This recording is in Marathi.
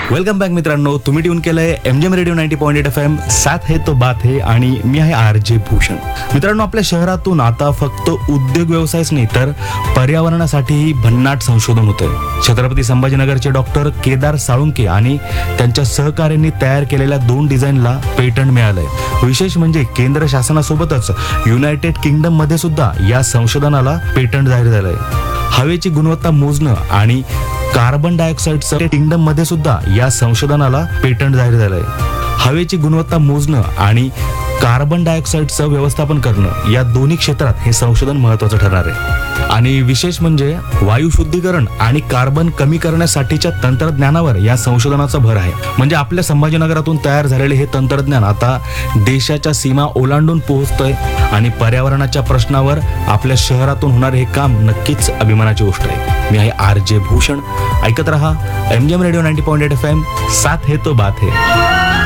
वेलकम बॅक मित्रांनो, तुम्ही ट्यून केलंय एमजेम रेडिओ 90.8 FM. साथ है तो बात है आणि मी आहे आरजे भूषण. मित्रांनो, आपल्या शहरातून आता फक्त उद्योग व्यवसायच नाही तर पर्यावरणासाठीही भन्नाट संशोधन होतंय. छत्रपती संभाजीनगरचे डॉक्टर केदार साळुंके आणि त्यांच्या सहकाऱ्यांनी तयार केलेल्या 2 डिझाईनला पेटंट मिळालंय. विशेष म्हणजे केंद्र शासनासोबतच युनायटेड किंगडम मध्ये सुद्धा या संशोधनाला पेटंट जाहीर झालंय. हवेची गुणवत्ता मोजणं आणि कार्बन डायऑक्साईडचं किंगडम मध्ये सुद्धा या संशोधनाला पेटंट जाहीर झालंय. हवेची गुणवत्ता मोजणं आणि कार्बन डायऑक्साईडचं व्यवस्थापन करणं या दोन्ही क्षेत्रात हे संशोधन महत्त्वाचं ठरणार आहे. आणि विशेष म्हणजे वायू शुद्धीकरण आणि कार्बन कमी करण्यासाठीच्या तंत्रज्ञानावर या संशोधनाचा भर आहे. म्हणजे आपल्या संभाजीनगरातून तयार झालेले हे तंत्रज्ञान आता देशाच्या सीमा ओलांडून पोहोचतंय आणि पर्यावरणाच्या प्रश्नावर आपल्या शहरातून होणारे हे काम नक्कीच अभिमानाची गोष्ट आहे. मी आहे आरजे भूषण. ऐकत रहा एमजेम रेडिओ 90.8 FM. साथ है तो बात है.